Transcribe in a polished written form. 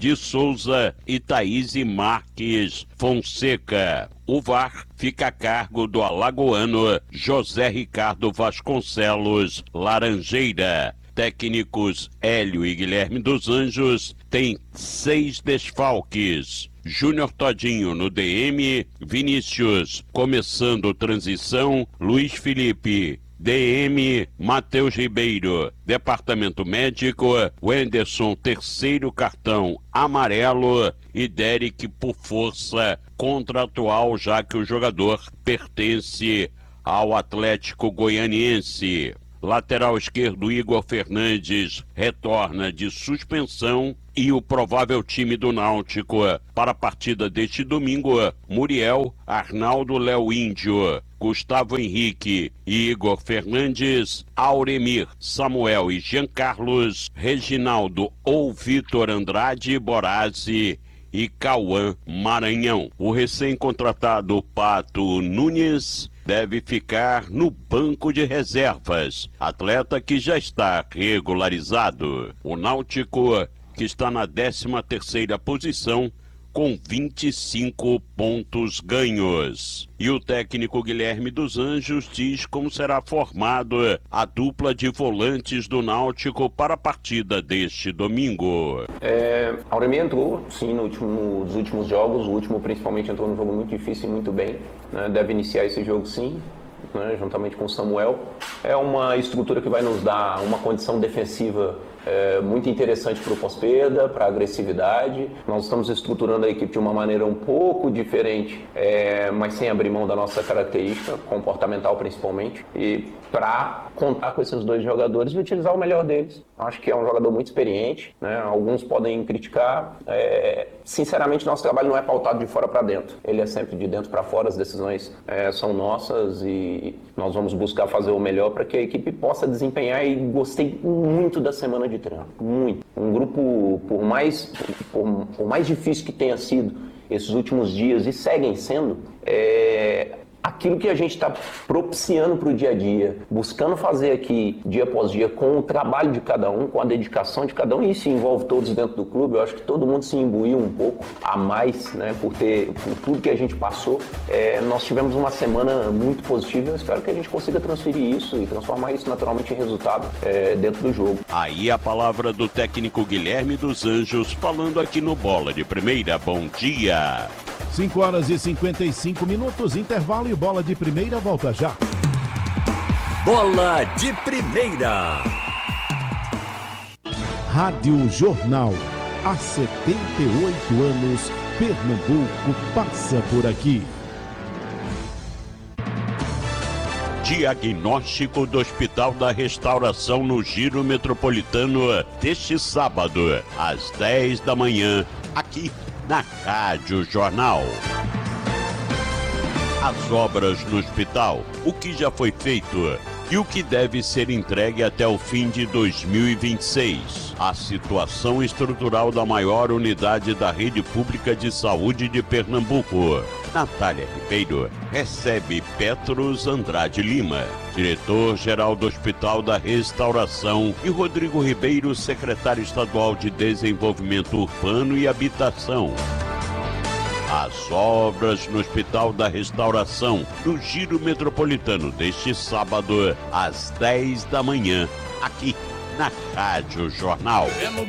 de Souza e Thaís Marques Fonseca. O VAR fica a cargo do alagoano José Ricardo Vasconcelos Laranjeira. Técnicos Hélio e Guilherme dos Anjos têm 6 desfalques. Júnior Todinho no DM, Vinícius começando transição, Luiz Felipe, DM, Matheus Ribeiro, Departamento Médico, Wenderson, terceiro cartão amarelo e Derek por força contratual, já que o jogador pertence ao Atlético Goianiense. Lateral esquerdo Igor Fernandes retorna de suspensão e o provável time do Náutico para a partida deste domingo: Muriel, Arnaldo, Léo Índio, Gustavo Henrique e Igor Fernandes, Auremir, Samuel e Jean Carlos, Reginaldo ou Vitor Andrade, Borazzi e Cauã Maranhão. O recém-contratado Pato Nunes deve ficar no banco de reservas, atleta que já está regularizado. O Náutico, que está na 13ª posição, com 25 pontos ganhos. E o técnico Guilherme dos Anjos diz como será formado a dupla de volantes do Náutico para a partida deste domingo. Auremir entrou, sim, nos últimos jogos. O último, principalmente, entrou num jogo muito difícil e muito bem, né? Deve iniciar esse jogo, sim, né? Juntamente com o Samuel. É uma estrutura que vai nos dar uma condição defensiva muito interessante para o pós-perda, para a agressividade. Nós estamos estruturando a equipe de uma maneira um pouco diferente, mas sem abrir mão da nossa característica, comportamental principalmente, e para contar com esses dois jogadores e utilizar o melhor deles. Acho que é um jogador muito experiente, né? Alguns podem criticar. Sinceramente, nosso trabalho não é pautado de fora para dentro. Ele é sempre de dentro para fora, as decisões são nossas e nós vamos buscar fazer o melhor para que a equipe possa desempenhar, e gostei muito da semana de treino, muito. Um grupo, por mais difícil que tenha sido esses últimos dias e seguem sendo, aquilo que a gente está propiciando para o dia a dia, buscando fazer aqui dia após dia com o trabalho de cada um, com a dedicação de cada um, e isso envolve todos dentro do clube. Eu acho que todo mundo se imbuiu um pouco a mais, né, por tudo que a gente passou. Nós tivemos uma semana muito positiva. Eu espero que a gente consiga transferir isso e transformar isso naturalmente em resultado dentro do jogo. Aí a palavra do técnico Guilherme dos Anjos, falando aqui no Bola de Primeira. Bom dia! 5h55, intervalo e Bola de Primeira volta já. Bola de Primeira. Rádio Jornal. Há 78 anos, Pernambuco passa por aqui. Diagnóstico do Hospital da Restauração no Giro Metropolitano deste sábado, às 10 da manhã, aqui na Rádio Jornal. As obras no hospital, o que já foi feito e o que deve ser entregue até o fim de 2026. A situação estrutural da maior unidade da rede pública de saúde de Pernambuco. Natália Ribeiro recebe Petros Andrade Lima, diretor-geral do Hospital da Restauração, e Rodrigo Ribeiro, secretário estadual de Desenvolvimento Urbano e Habitação. As obras no Hospital da Restauração, no Giro Metropolitano, deste sábado, às 10 da manhã, aqui na Rádio Jornal.